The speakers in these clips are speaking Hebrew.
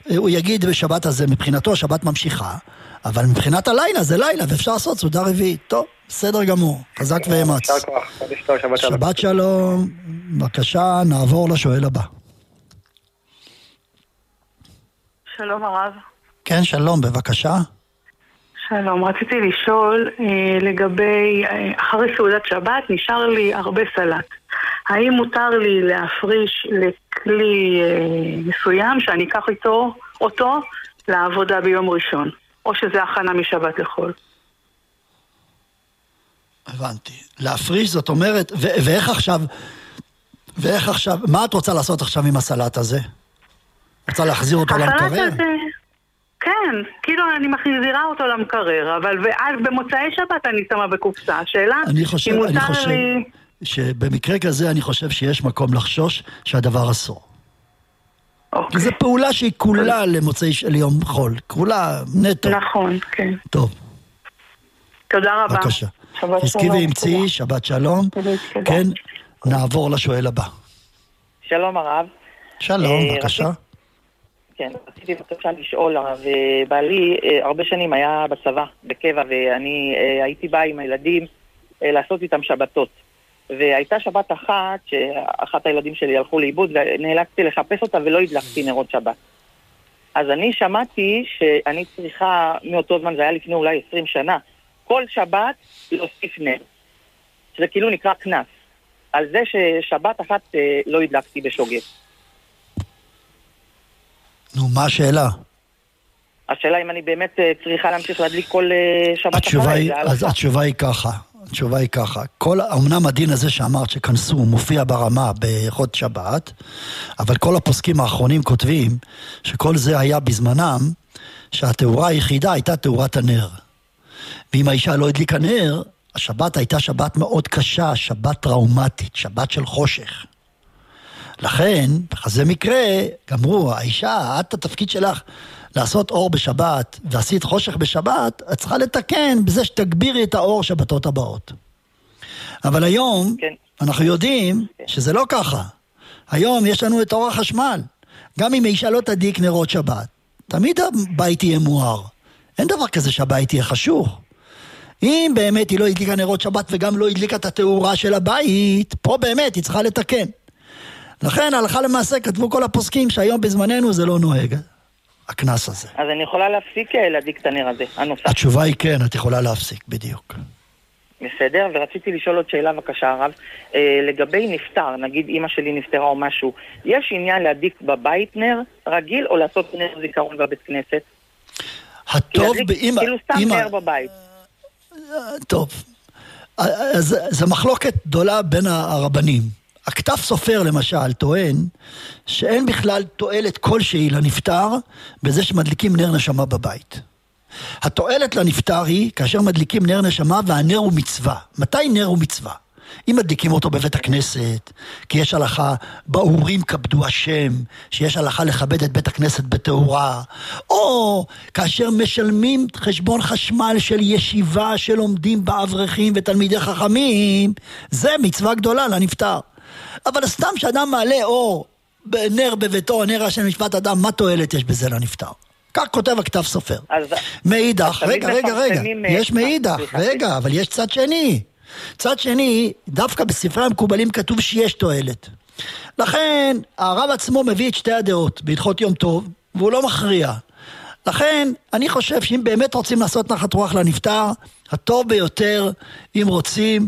הוא יגיד בשבת הזה, מבחינתו השבת ממשיכה, אבל מבחינת הלילה זה לילה, ואפשר לעשות סעודה רביעית. טוב, בסדר גמור, חזק ואמץ. שבת שלום, בבקשה, נעבור לשואל הבא. שלום הרב. כן, שלום, בבקשה. שלום, רציתי לשאול לגבי, אחרי סעודת שבת נשאר לי הרבה סלט. האם מותר לי להפריש לכלי מסוים שאני אקח אותו לעבודה ביום ראשון, או שזה הכנה משבת לחול? הבנתי. להפריש זאת אומרת, ואיך עכשיו, מה את רוצה לעשות עכשיו עם הסלט הזה? רוצה להחזיר אותו למקרר? כן, כאילו אני מחזירה אותו למקרר, אבל ואז במוצאי שבת אני שמה בקופסה. השאלה, אני חושב שבמקרה כזה אני חושב שיש מקום לחשוש שהדבר אסור. כי זו פעולה שהיא כולה למוצאי של יום חול, כולה נטו. נכון, כן. טוב. תודה רבה. בבקשה. חזקי ואמצי, שבת שלום. כן, נעבור לשואל הבא. שלום הרב. שלום, בבקשה. כן, רציתי בבקשה לשאול, ובעלי הרבה שנים היה בצבא, בקבע, ואני הייתי באה עם הילדים לעשות איתם שבתות. והייתה שבת אחת, שאחת הילדים שלי הלכו לאיבוד, ונאלצתי לחפש אותה ולא הדלקתי נרות שבת. אז אני שמעתי שאני צריכה, מאותו זמן, זה היה לפני אולי 20 שנה, כל שבת להוסיף נר. שזה כאילו נקרא כנס. על זה ששבת אחת לא הדלקתי בשוגג. נו, מה השאלה? השאלה אם אני באמת צריכה להמשיך להדליק כל שבת אחרי. אז התשובה היא ככה. אמנם הדין הזה שאמרת שכנסו מופיע ברמה בחוד שבת, אבל כל הפוסקים האחרונים כותבים שכל זה היה בזמנם, שהתאורה היחידה הייתה תאורת הנר. ואם האישה לא הדליקה נר, השבת הייתה שבת מאוד קשה, שבת טראומטית, שבת של חושך. לכן, בכזה מקרה, גמרו, האישה, את התפקיד שלך לעשות אור בשבת, ועשית חושך בשבת, את צריכה לתקן בזה שתגבירי את האור שבתות הבאות. אבל היום, אנחנו יודעים שזה לא ככה. היום יש לנו את אור החשמל. גם אם האישה לא תדליק נרות שבת, תמיד הבית יהיה מואר. אין דבר כזה שהבית יהיה חשוך. אם באמת היא לא הדליקה נרות שבת וגם לא הדליקה את התאורה של הבית, פה באמת היא צריכה לתקן. לכן, הלכה למעשה, כתבו כל הפוסקים שהיום בזמננו זה לא נוהג, הכנס הזה. אז אני יכולה להפסיק להדליק את הנר הזה, הנוסף? התשובה היא כן, את יכולה להפסיק, בדיוק. בסדר, ורציתי לשאול עוד שאלה בבקשה הרב, לגבי נפטר, נגיד אמא שלי נפטרה או משהו, יש עניין להדליק בבית נר רגיל או לעשות נר זיכרון בבית כנסת? הטוב כאילו סתם נר בבית. טוב, אז זו מחלוקת גדולה בין הרבנים. הכתב סופר למשל טוען שאין בכלל תועלת כלשהי לנפטר בזה שמדליקים נר נשמה בבית. התועלת לנפטר היא כאשר מדליקים נר נשמה והנר הוא מצווה. מתי נר הוא מצווה? אם מדליקים אותו בבית הכנסת, כי יש הלכה באורים כבדו השם, שיש הלכה לכבד את בית הכנסת בתאורה, או כאשר משלמים חשבון חשמל של ישיבה שלומדים באברכים ותלמידי חכמים, זה מצווה גדולה לנפטר. אבל סתם שאדם מעלה אור נר בביתו, נר השם משפט אדם, מה תועלת יש בזה לנפטר? כך כותב הכתב סופר. מאידך, רגע, יש מאידך, רגע, אבל יש צד שני. צד שני, דווקא בספרי המקובלים כתוב שיש תועלת. לכן, הרב עצמו מביא את שתי הדעות בהלכות יום טוב, והוא לא מכריע. לכן, אני חושב שאם באמת רוצים לעשות נחת רוח לנפטר, הטוב ביותר, אם רוצים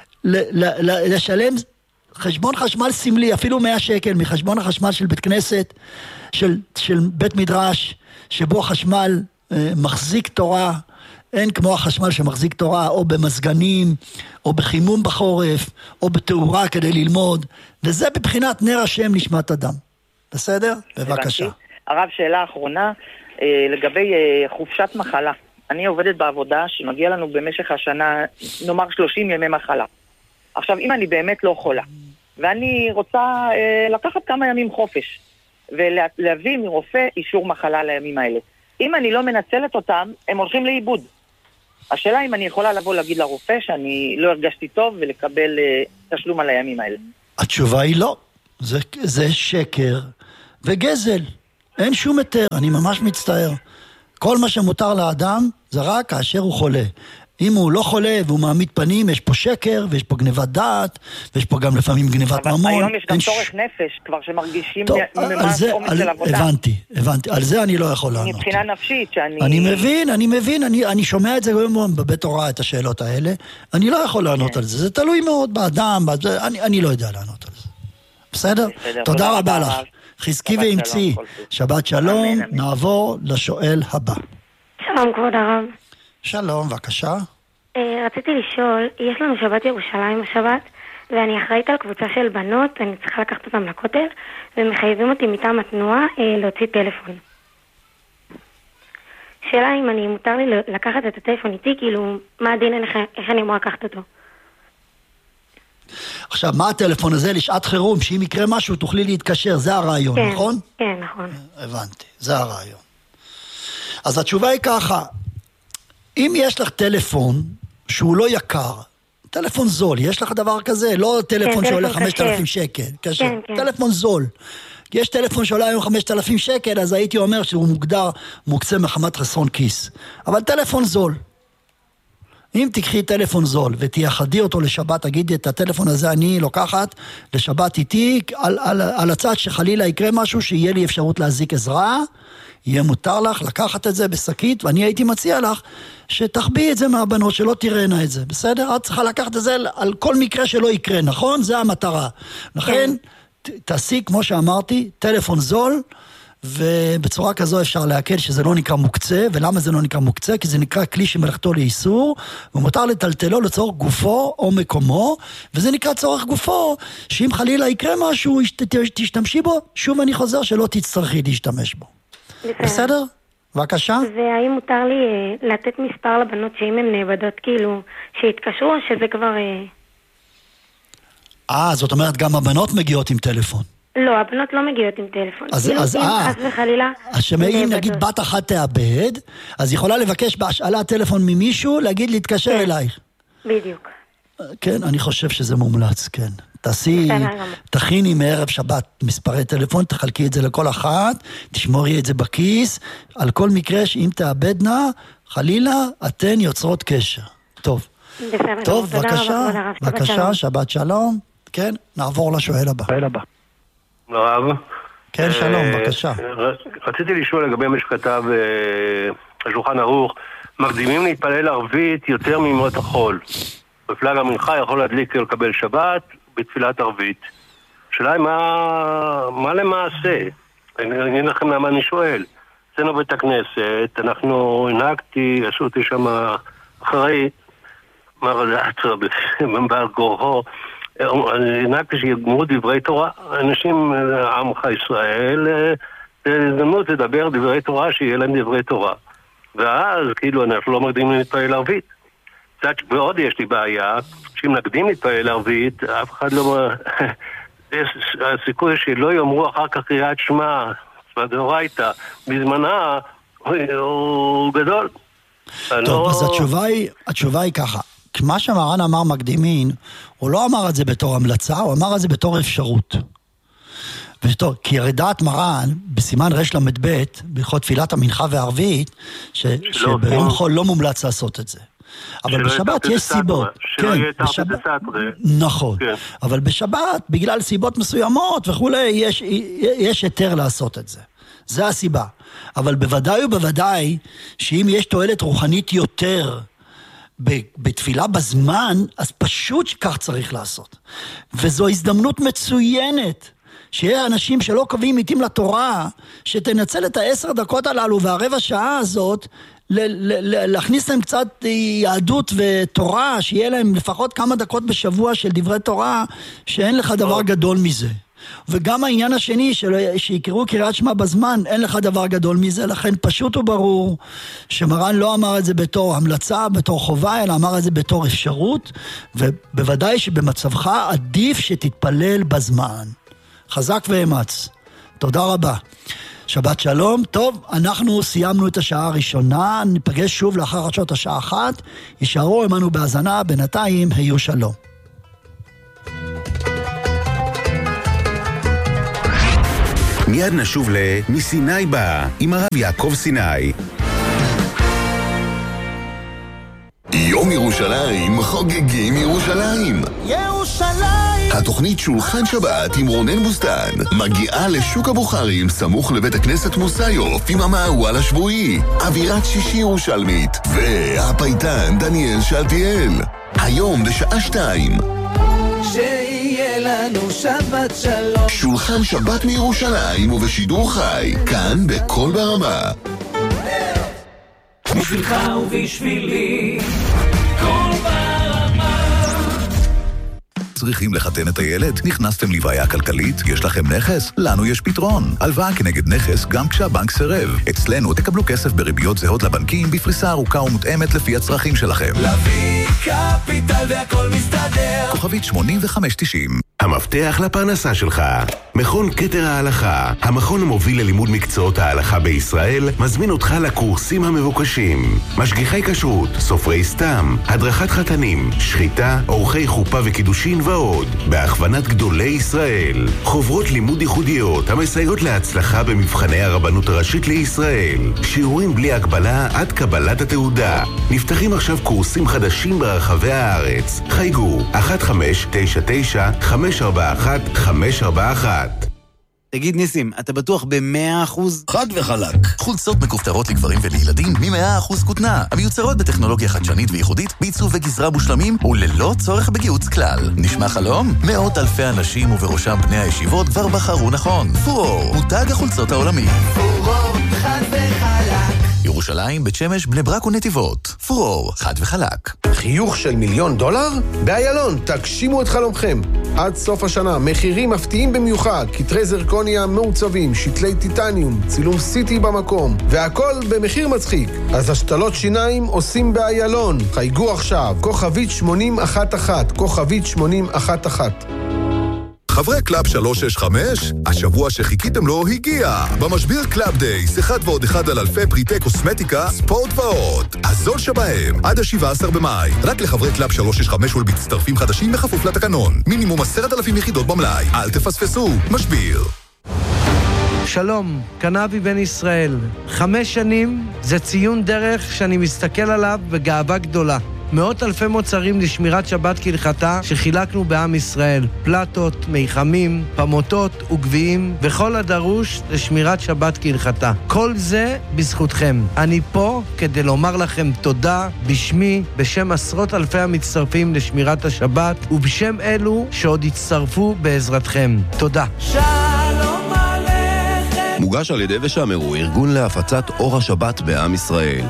לשלם חשבון חשמל סמלי, אפילו 100 שקל מחשבון החשמל של בית כנסת, של בית מדרש, שבו חשמל מחזיק תורה, אין כמו החשמל שמחזיק תורה, או במזגנים, או בחימום בחורף, או בתאורה כדי ללמוד, וזה בבחינת נר השם נשמת אדם. בסדר? בבקשה. הרב, שאלה אחרונה, לגבי חופשת מחלה. אני עובדת בעבודה שמגיע לנו במשך השנה, נאמר 30 ימי מחלה. עכשיו, אם אני באמת לא חולה, ואני רוצה לקחת כמה ימים חופש, ולהביא מרופא אישור מחלה לימים האלה. אם אני לא מנצלת אותם, הם הולכים לאיבוד. השאלה אם אני יכולה לבוא להגיד לרופא שאני לא הרגשתי טוב ולקבל תשלום על הימים האלה. התשובה היא לא. זה שקר וגזל. אין שום היתר, אני ממש מצטער. כל מה שמותר לאדם זה רק כאשר הוא חולה. אם הוא לא חולה והוא מעמיד פנים, יש פה שקר ויש פה גניבת דעת, ויש פה גם לפעמים גניבת ממון. אבל היום יש גם צורך נפש, כבר שמרגישים ממש עומס של עבודה. הבנתי, על זה אני לא יכול לענות. מבחינה נפשית שאני... אני מבין, אני שומע את זה גם בבית הוראה, את השאלות האלה. אני לא יכול לענות על זה, זה תלוי מאוד באדם, אני לא יודע לענות על זה. בסדר? תודה רבה לך. חזקי ואמצי. שבת שלום, נעבור לשואל הבא. שלום כבוד הרב. שלום, בבקשה. רציתי לשאול, יש לנו שבת ירושלים השבת, ואני אחראית על קבוצה של בנות, אני צריכה לקחת אותם לכותל, ומחייבים אותי מטעם התנועה להוציא טלפון. שאלה אם מותר לי לקחת את הטלפון איתי, כאילו, מה הדין, איך אני אמורה לקחת אותו? עכשיו, מה הטלפון הזה? לשעת חירום, שאם יקרה משהו תוכלי להתקשר, זה הרעיון, כן, נכון? כן, נכון. הבנתי, זה הרעיון. אז התשובה היא ככה, אם יש לך טלפון שהוא לא יקר, טלפון זול, יש לך דבר כזה? לא טלפון שעולה 5,000 שקל, קשה. טלפון זול. יש טלפון שעולה היום 5,000 שקל, אז הייתי אומר שהוא מוקצה מחמת חסרון כיס. אבל טלפון זול. אם תקחי טלפון זול ותייחדי אותו לשבת, תגידי את הטלפון הזה אני לוקחת לשבת איתי, על הצד שחלילה יקרה משהו שיהיה לי אפשרות להזיק עזרה, יהיה מותר לך לקחת את זה בסקית, ואני הייתי מציע לך שתחביא את זה מהבנות, שלא תראינה את זה, בסדר? את צריכה לקחת את זה על כל מקרה שלא יקרה, נכון? זה המטרה. לכן, תעשי, כמו שאמרתי, טלפון זול, ובצורה כזו אפשר להקל שזה לא נקרא מוקצה. ולמה זה לא נקרא מוקצה? כי זה נקרא כלי שמלאכתו לאיסור, ומותר לטלטלו לצורך גופו או מקומו, וזה נקרא צורך גופו, שאם חלילה יקרה משהו, תשתמשי בו, שוב אני חוזר שלא תצטרכי להשתמש בו. בסדר? בבקשה. והאם מותר לי לתת מספר לבנות שאם הן נאבדות, כאילו, שיתקשרו, או שזה כבר... זאת אומרת, גם הבנות מגיעות עם טלפון. לא, הבנות לא מגיעות עם טלפון. אז שמאים נגיד בת אחת תאבד, אז יכולה לבקש בהשאלה טלפון ממישהו, להגיד להתקשר אלייך. בדיוק. כן, אני חושב שזה מומלץ, כן. תכיני מערב שבת מספרי טלפון, תחלקי את זה לכל אחת, תשמורי את זה בכיס, על כל מקרה שאם תאבדנה, חלילה, אתן יוצרות קשר. טוב. טוב, בבקשה, שבת שלום. כן, נעבור לשואל הבא. הרב. כן, שלום, בבקשה. רציתי לשאול לגבי מה שכתב השולחן ערוך, מקדימים להתפלל ערבית יותר ממות החול. בפלג המנחה יכול להדליק ולקבל שבת בתפילת ערבית. השאלה היא מה למעשה? אני אגיד לכם למה אני שואל. אצלנו בית הכנסת, אנחנו הנהגתי, עשו אותי שם אחרי מרדצה בעל גורו, הנהגתי שיגמרו דברי תורה. אנשים, עמך ישראל, הזדמנות לדבר דברי תורה, שיהיה להם דברי תורה. ואז כאילו אנחנו לא מקדימים להתפלל ערבית. ועוד יש לי בעיה, שאם נקדים להתפלל ערבית, אף אחד לא... הסיכוי שלא יאמרו אחר כך קריאת שמע, דאורייתא, בזמנה הוא גדול. טוב, אז התשובה היא ככה. מה שמרן אמר מקדימין, הוא לא אמר את זה בתור המלצה, הוא אמר את זה בתור אפשרות. כי הרי דעת מרן, בסימן רש למד ב', בלכות תפילת המנחה והערבית, שביום חול לא מומלץ לעשות את זה. אבל בשבת יש סיבות. שלא יהיה תרתי דסתרי. נכון. אבל בשבת, בגלל סיבות מסוימות וכולי, יש היתר לעשות את זה. זה הסיבה. אבל בוודאי ובוודאי, שאם יש תועלת רוחנית יותר בתפילה בזמן, אז פשוט שכך צריך לעשות. וזו הזדמנות מצוינת, שיהיה אנשים שלא קובעים עיתים לתורה, שתנצל את 10 דקות הללו והרבע שעה הזאת, להכניס להם קצת יהדות ותורה, שיהיה להם לפחות כמה דקות בשבוע של דברי תורה, שאין לך דבר גדול מזה. וגם העניין השני, שיקראו קריאת שמע בזמן, אין לך דבר גדול מזה, לכן פשוט וברור, שמרן לא אמר את זה בתור המלצה, בתור חובה, אלא אמר את זה בתור אפשרות, ובוודאי שבמצבך עדיף שתתפלל בזמן. חזק ואמץ. תודה רבה. שבת שלום. טוב, אנחנו סיימנו את השעה הראשונה, ניפגש שוב לאחר שעות השעה 1, יישארו עמנו בהאזנה, בינתיים היו שלום. מיד נשוב מסיני בא עם הרב יעקב סיני. יום ירושלים חוגגים ירושלים. ירושלים! התוכנית שולחן שבת עם רונן בוסטן מגיעה לשוק הבוחרים סמוך לבית הכנסת מוסיוף עם המערואל השבועי, אווירת שישי ירושלמית והפייטן דניאל שלטיאל. היום בשעה 2. שיהיה לנו שבת שלום. שולחן שבת מירושלים ובשידור חי, כאן בכל ברמה. בשבילך ובשבילי, כל ברמה. צריכים לחתן את הילד? נכנסתם לבעיה כלכלית? יש לכם נכס? לנו יש פתרון. הלוואה כנגד נכס גם כשהבנק סירב. אצלנו תקבלו כסף בריביות זהות לבנקים בפריסה ארוכה ומותאמת לפי הצרכים שלכם. להביא קפיטל והכל מסתדר. כוכבית 8590. המפתח לפרנסה שלך. מכון כתר ההלכה, המכון המוביל ללימוד מקצועות ההלכה בישראל, מזמין אותך לקורסים המבוקשים. משגיחי כשרות, סופרי סתם, הדרכת חתנים, שחיטה, אורחי חופה וקידושין ועוד, בהכוונת גדולי ישראל. חוברות לימוד ייחודיות המסייעות להצלחה במבחני הרבנות הראשית לישראל. שיעורים בלי הגבלה עד קבלת התעודה. נפתחים עכשיו קורסים חדשים ברחבי הארץ. חייגו 1599-541-541. תגיד ניסים, אתה בטוח ב100%? חד וחלק. חולצות מכופתרות לגברים ולילדים מ100% כותנה, המיוצרות בטכנולוגיה חדשנית וייחודית, בעיצוב וגזרה מושלמים וללא צורך בגיהוץ כלל. נשמע חלום? מאות אלפי אנשים ובראשם בני הישיבות כבר בחרו נכון. פורור, מותג החולצות העולמי. פורור, חד וחלק. ירושלים, בית שמש, בני ברק ונתיבות. פורור, חד וחלק. חיוך של $1,000,000? באיילון, תגשימו את חלומכם. עד סוף השנה, מחירים מפתיעים במיוחד, כתרי זרקוניה מעוצבים, שתלי טיטניום, צילום סיטי במקום, והכל במחיר מצחיק. אז השתלות שיניים עושים באיילון. חייגו עכשיו, כוכבית 8011, כוכבית 8011. חברי קלאב 365, השבוע שחיכיתם לו הגיע. במשביר קלאב דייס, 1 ועוד 1 על אלפי פריטי קוסמטיקה, ספורט ועוד. הזול שבהם, עד ה-17 במאי. רק לחברי קלאב 365 ולמצטרפים חדשים בכפוף לתקנון. מינימום 10,000 יחידות במלאי. אל תפספסו, משביר. שלום, קנאבי בן ישראל. 5 שנים זה ציון דרך שאני מסתכל עליו בגאווה גדולה. מאות אלפי מוצרים לשמירת שבת כהלכתה שחילקנו בעם ישראל. פלטות, מיחמים, פמוטות וגביעים וכל הדרוש לשמירת שבת כהלכתה. כל זה בזכותכם. אני פה כדי לומר לכם תודה בשמי, בשם עשרות אלפי המצטרפים לשמירת השבת ובשם אלו שעוד יצטרפו בעזרתכם. תודה. שלום עליכם. מוגש על ידי ושמרו, ארגון להפצת אור השבת בעם ישראל.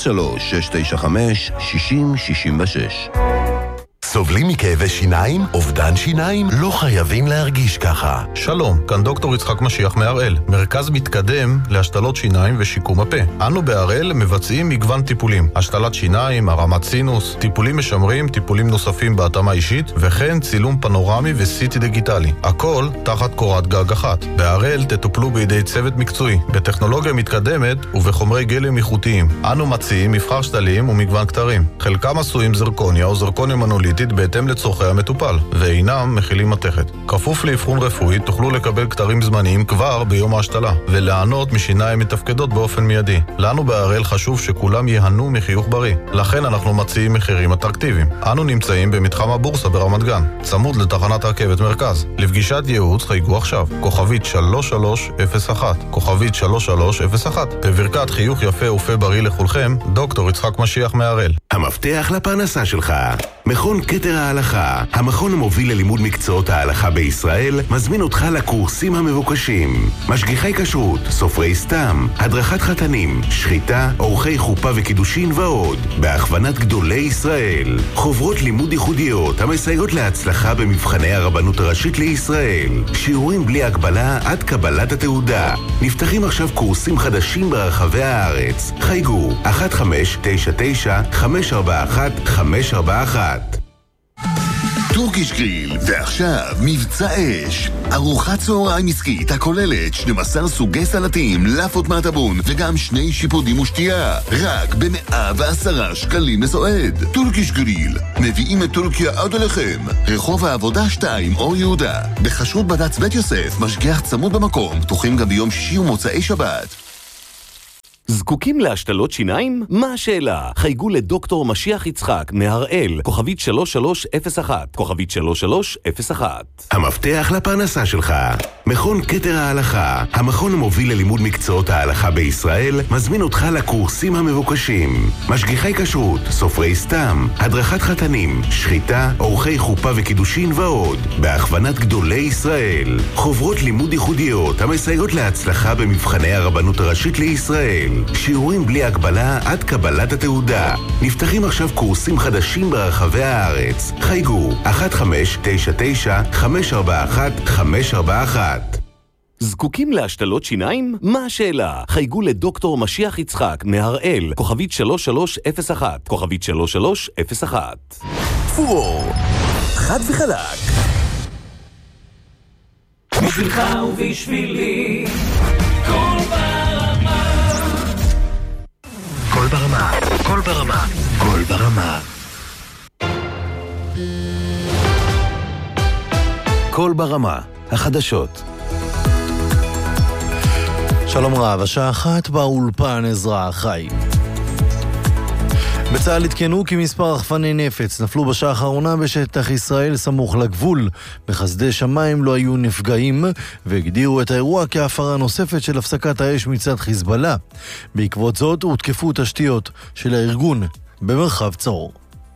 03-695-6066. סובלים מכאבי שיניים? אובדן שיניים? לא חייבים להרגיש ככה. שלום, כאן דוקטור יצחק משיח מהראל, מרכז מתקדם להשתלות שיניים ושיקום הפה. אנו בהראל מבצעים מגוון טיפולים, השתלת שיניים, הרמת סינוס, טיפולים משמרים, טיפולים נוספים בהתאמה אישית, וכן צילום פנורמי וסיטי דיגיטלי. הכל תחת קורת גג אחת. בהראל תטופלו בידי צוות מקצועי, בטכנולוגיה מתקדמת ובחומרי גלם איכותיים. אנו מציעים מבחר שתלים ומגוון כתרים. חלקם עשויים זרקוניה או זרקוניה מנוליטית בהתאם לצורכי המטופל, ואינם מכילים מתכת. כפוף לאבחון רפואי תוכלו לקבל כתרים זמניים כבר ביום ההשתלה, ולענות משיניים מתפקדות באופן מיידי. לנו בהראל חשוב שכולם יהנו מחיוך בריא, לכן אנחנו מציעים מחירים אטרקטיביים. אנו נמצאים במתחם הבורסה ברמת גן, צמוד לתחנת רכבת מרכז. לפגישת ייעוץ חייגו עכשיו, כוכבית 3301, כוכבית 3301. בברכת חיוך יפה ופה בריא לכולכם, דוקטור יצחק משיח מהראל. המפתח לפרנסה שלך. מכון כתר ההלכה, המכון המוביל ללימוד מקצועות ההלכה בישראל, מזמין אותך לקורסים המבוקשים. משגיחי כשרות, סופרי סתם, הדרכת חתנים, שחיטה, אורחי חופה וקידושין ועוד, בהכוונת גדולי ישראל. חוברות לימוד ייחודיות המסייעות להצלחה במבחני הרבנות הראשית לישראל. שיעורים בלי הגבלה עד קבלת התעודה. נפתחים עכשיו קורסים חדשים ברחבי הארץ. חייגו 1599-541-541. טורקיש גריל. ועכשיו מבצע אש, ארוחת צהריים עסקית הכוללת 12 סוגי סלטים, לאפות מהטבון וגם 2 שיפודים ושתייה, רק ב110 שקלים לסועד. טורקיש גריל, מביאים את טורקיה עד אליכם. רחוב העבודה 2 אור יהודה, בחשרות בד"ץ בית יוסף, משגיח צמוד במקום, פתוחים גם ביום שישי ומוצאי שבת. זקוקים להשתלות שיניים? מה השאלה? חייגו לדוקטור משיח יצחק מהראל, כוכבית 3301, כוכבית 3301. המפתח לפרנסה שלך. מכון כתר ההלכה, המכון המוביל ללימוד מקצועות ההלכה בישראל, מזמין אותך לקורסים המבוקשים. משגיחי כשרות, סופרי סתם, הדרכת חתנים, שחיטה, אורחי חופה וקידושין ועוד, בהכוונת גדולי ישראל. חוברות לימוד ייחודיות המסייעות להצלחה במבחני הרבנות הראשית לישראל. שיעורים בלי הגבלה עד קבלת התעודה. נפתחים עכשיו קורסים חדשים ברחבי הארץ. חייגו 1599-541-541. זקוקים להשתלות שיניים? מה השאלה? חייגו לדוקטור משיח יצחק מהראל, כוכבית 3301, כוכבית 3301. פור, חד וחלק. בשבילך ובשבילי, כל ברמה. כל ברמה, כל ברמה, כל ברמה. כל ברמה, החדשות. שלום רב, השעה 1 באולפן עזרא חי. בצה"ל התקנו כי מספר רחפני נפץ נפלו בשעה האחרונה בשטח ישראל סמוך לגבול. בחסדי שמיים לא היו נפגעים והגדירו את האירוע כהפרה נוספת של הפסקת האש מצד חיזבאללה. בעקבות זאת הותקפו תשתיות של הארגון במרחב צור.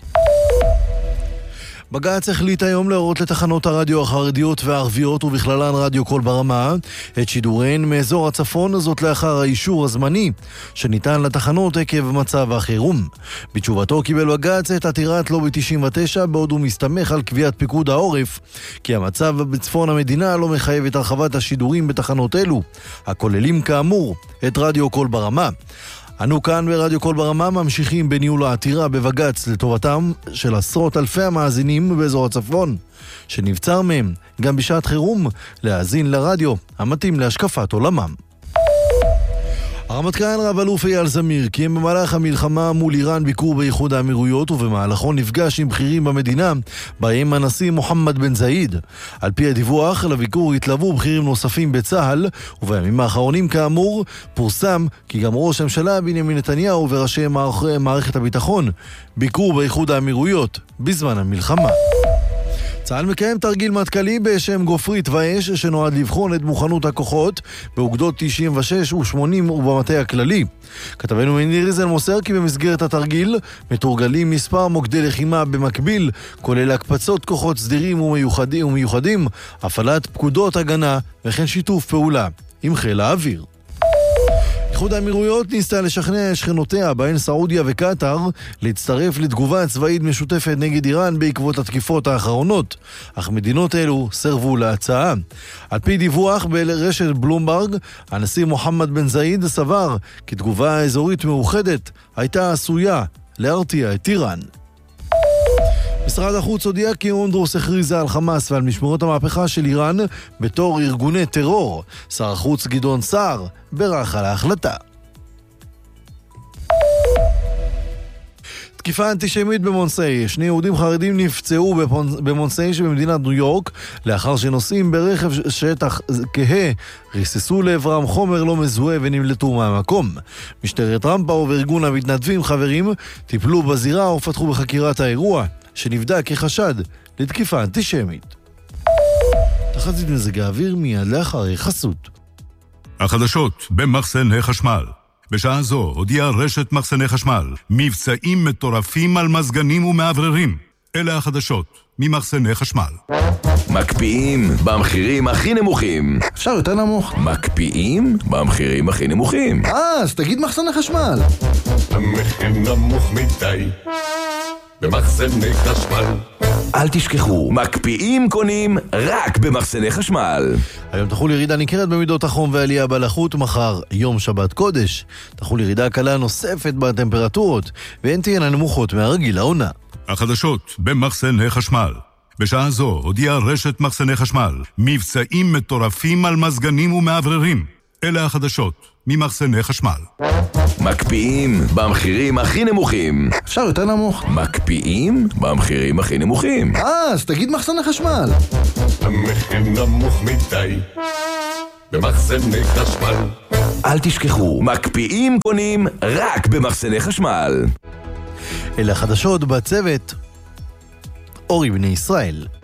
בג"ץ החליט היום להורות לתחנות הרדיו החרדיות והערביות ובכללן רדיו כל ברמה את שידוריהן מאזור הצפון, זאת לאחר האישור הזמני שניתן לתחנות עקב מצב החירום. בתשובתו קיבל בג"ץ את עתירת לובי 99 בעוד הוא מסתמך על קביעת פיקוד העורף כי המצב בצפון המדינה לא מחייב את הרחבת השידורים בתחנות אלו, הכוללים כאמור את רדיו כל ברמה. אנו כאן ברדיו כל ברמה ממשיכים בניהול העתירה בבג"ץ לטובתם של עשרות אלפי המאזינים באזור הצפון, שנבצר מהם גם בשעת חירום להאזין לרדיו המתאים להשקפת עולמם. הרמטכ"ל רב אלוף אייל זמיר קיים במהלך המלחמה מול איראן ביקור באיחוד האמירויות ובמהלכו נפגש עם בכירים במדינה בהם הנשיא מוחמד בן זאיד. על פי הדיווח לביקור התלוו בכירים נוספים בצה"ל, ובימים האחרונים כאמור פורסם כי גם ראש הממשלה בנימין נתניהו וראשי מערכת הביטחון ביקור באיחוד האמירויות בזמן המלחמה. צה"ל מקיים תרגיל מטכ"לי בשם גופרית ואש שנועד לבחון את מוכנות הכוחות באוגדות 96 ו-80 ובמטה הכללי. כתבנו מניר איזן מוסר כי במסגרת התרגיל מתורגלים מספר מוקדי לחימה במקביל, כולל הקפצות כוחות סדירים ומיוחדים, הפעלת פקודות הגנה וכן שיתוף פעולה עם חיל האוויר. איחוד האמירויות ניסתה לשכנע שכנותיה בהן סעודיה וקטר להצטרף לתגובה צבאית משותפת נגד איראן בעקבות התקיפות האחרונות, אך מדינות אלו סרבו להצעה. על פי דיווח ברשת בלומברג, הנשיא מוחמד בן זאיד סבר כי תגובה אזורית מאוחדת הייתה עשויה להרתיע את איראן. משרד החוץ הודיע כי אונדרוס הכריזה על חמאס ועל משמרות המהפכה של איראן בתור ארגוני טרור. שר החוץ גדעון סער בירך על ההחלטה. תקיפה אנטישמית במונסי. 2 יהודים חרדים נפצעו במונסי שבמדינת ניו יורק לאחר שנוסעים ברכב שטח כהה ריססו לעברם חומר לא מזוהה ונמלטו מהמקום. משטרת רמפה וארגון המתנדבים חברים טיפלו בזירה ופתחו בחקירת האירוע שנבדק כחשד לתקיפה אנטישמית. תחזית מזג האוויר מיד לאחר חסות. החדשות במחסני חשמל. בשעה זו הודיעה רשת מחסני חשמל מבצעים מטורפים על מזגנים ומעבררים. אלה החדשות ממחסני חשמל. מקפיאים במחירים הכי נמוכים. אפשר יותר נמוך. מקפיאים במחירים הכי נמוכים. אז תגיד מחסני חשמל. המחיר נמוך מדי במחסני חשמל. אל תשכחו, מקפיאים קונים רק במחסני חשמל. היום תחול ירידה ניכרת במידות החום ועלייה בלחות, מחר יום שבת קודש תחול ירידה קלה נוספת בטמפרטורות והן תהיינה נמוכות מהרגיל העונה. החדשות במחסני חשמל. בשעה זו הודיעה רשת מחסני חשמל, מבצעים מטורפים על מזגנים ומאווררים. אלה החדשות ממחסני חשמל. מקפיאים במחירים הכי נמוכים. אפשר יותר נמוך. מקפיאים במחירים הכי נמוכים. אז תגיד מחסני חשמל. המחיר נמוך מדי במחסני חשמל. אל תשכחו, מקפיאים קונים רק במחסני חשמל. אלה החדשות בצוות אורי בני ישראל.